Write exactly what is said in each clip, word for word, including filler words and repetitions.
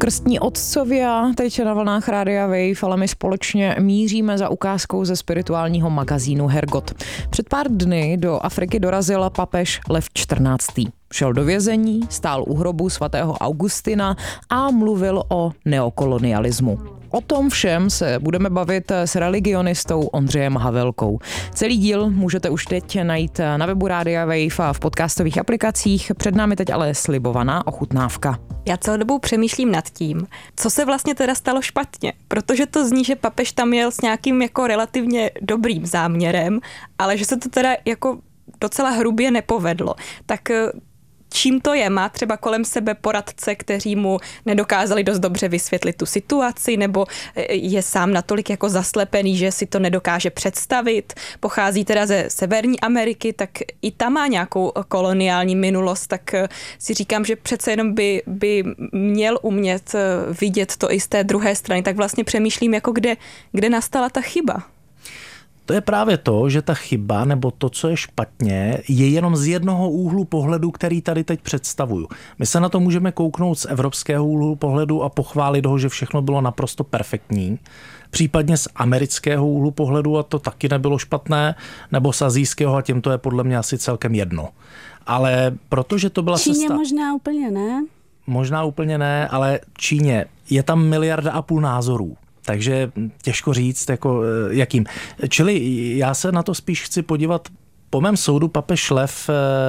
Krstní otcovia, teď na vlnách Rádia Wave, ale my společně míříme za ukázkou ze spirituálního magazínu Hergot. Před pár dny do Afriky dorazil papež Lev čtrnáctý. Šel do vězení, stál u hrobu svatého Augustina a mluvil o neokolonialismu. O tom všem se budeme bavit s religionistou Ondřejem Havelkou. Celý díl můžete už teď najít na webu Rádia Wave a v podcastových aplikacích. Před námi teď ale slibovaná ochutnávka. Já celou dobu přemýšlím nad tím, co se vlastně teda stalo špatně, protože to zní, že papež tam jel s nějakým jako relativně dobrým záměrem, ale že se to teda jako docela hrubě nepovedlo. Tak čím to je? Má třeba kolem sebe poradce, kteří mu nedokázali dost dobře vysvětlit tu situaci, nebo je sám natolik jako zaslepený, že si to nedokáže představit? Pochází teda ze Severní Ameriky, tak i tam má nějakou koloniální minulost, tak si říkám, že přece jenom by, by měl umět vidět to i z té druhé strany. Tak vlastně přemýšlím, jako kde, kde nastala ta chyba. To je právě to, že ta chyba nebo to, co je špatně, je jenom z jednoho úhlu pohledu, který tady teď představuju. My se na to můžeme kouknout z evropského úhlu pohledu a pochválit ho, že všechno bylo naprosto perfektní. Případně z amerického úhlu pohledu a to taky nebylo špatné, nebo z asijského a tím to je podle mě asi celkem jedno. Ale protože to byla Číně cesta... možná úplně ne. Možná úplně ne, ale Číně je tam miliarda a půl názorů. Takže těžko říct, jako jakým. Čili já se na to spíš chci podívat, po mém soudu papež Lev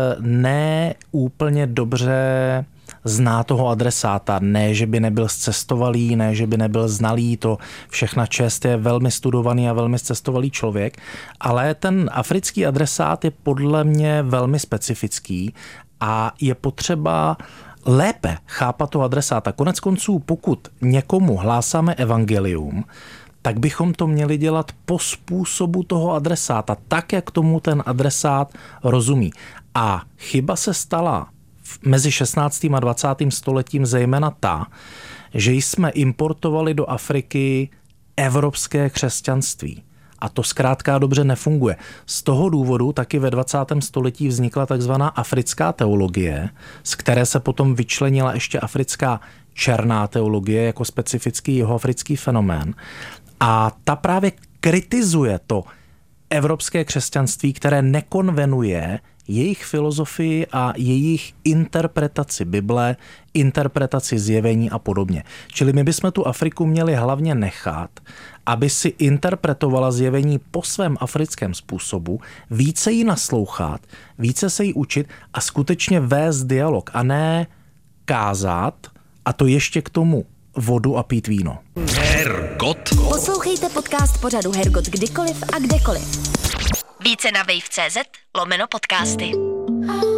ne úplně dobře zná toho adresáta. Ne, že by nebyl zcestovalý, ne, že by nebyl znalý, to všechna čest, je velmi studovaný a velmi zcestovalý člověk, ale ten africký adresát je podle mě velmi specifický a je potřeba lépe chápat toho adresáta. Konec konců, pokud někomu hlásáme evangelium, tak bychom to měli dělat po způsobu toho adresáta, tak, jak tomu ten adresát rozumí. A chyba se stala mezi šestnáctým a dvacátým stoletím zejména ta, že jsme importovali do Afriky evropské křesťanství. A to zkrátka dobře nefunguje. Z toho důvodu taky ve dvacátém století vznikla takzvaná africká teologie, z které se potom vyčlenila ještě africká černá teologie jako specifický jihoafrický fenomén. A ta právě kritizuje to evropské křesťanství, které nekonvenuje jejich filozofii a jejich interpretaci Bible, interpretaci zjevení a podobně. Čili my bychom tu Afriku měli hlavně nechat, aby si interpretovala zjevení po svém africkém způsobu, více jí naslouchat, více se jí učit a skutečně vést dialog a ne kázat, a to ještě k tomu vodu a pít víno. Hergot. Poslouchejte podcast pořadu Hergot kdykoliv a kdekoliv. Více na wave tečka cz lomeno podcasty.